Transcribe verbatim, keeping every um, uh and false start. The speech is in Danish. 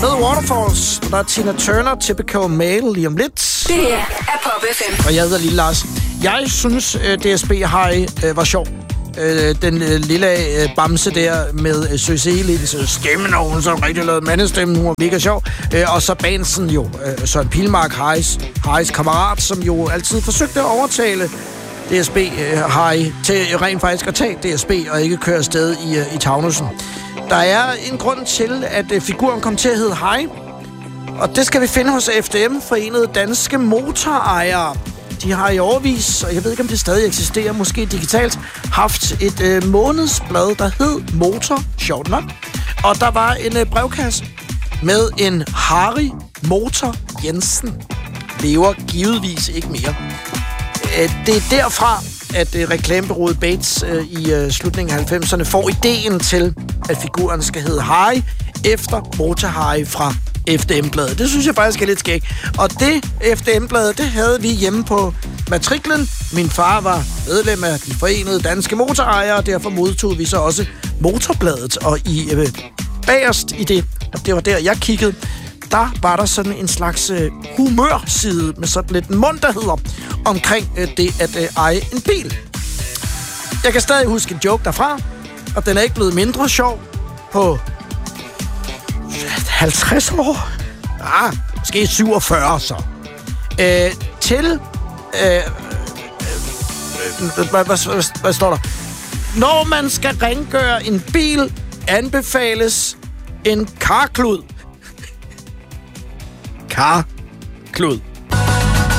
fed Waterfalls. Der er Tina Turner, Typical Male lige om lidt. Det her er Pop F M. Og jeg hedder Lille Lars. Jeg synes, D S B High øh, var sjov. Øh, den øh, lille øh, bamse der med øh, Søselins øh, stemmen, og hun så rigtig lavet mandestemmen. Hun var mega sjov. Øh, og så Bansen jo, øh, Søren Pilmark, Highs, Highs kammerat, som jo altid forsøgte at overtale D S B øh, High til rent faktisk at tage D S B og ikke køre afsted i, øh, i Tagnussen. Der er en grund til, at øh, figuren kom til at hedde High, og det skal vi finde hos F D M, Forenede Danske Motorejere. De har i årevis, og jeg ved ikke, om det stadig eksisterer, måske digitalt, haft et øh, månedsblad, der hed Motor, sjovt nok. Og der var en øh, brevkasse med en Harry Motor Jensen. Lever givetvis ikke mere. Øh, det er derfra, at øh, reklamebureauet Bates øh, i øh, slutningen af halvfemserne får ideen til, at figuren skal hedde Harry, efter Motor Harry fra F D M-bladet. Det synes jeg faktisk er lidt skægt. Og det F D M-bladet, det havde vi hjemme på matriklen. Min far var medlem af de Forenede Danske Motorejere, og derfor modtog vi så også Motorbladet. Og i øh, bagerst i det, og det var der, jeg kiggede, der var der sådan en slags øh, humørside med sådan lidt munterheder omkring øh, det at øh, eje en bil. Jeg kan stadig huske en joke derfra, og den er ikke blevet mindre sjov på halvtreds år. Ah, måske syvogfyrre så. Øh, til... Øh, øh, hvad, hvad, hvad, hvad står der? Når man skal rengøre en bil, anbefales en karklud. Karklud.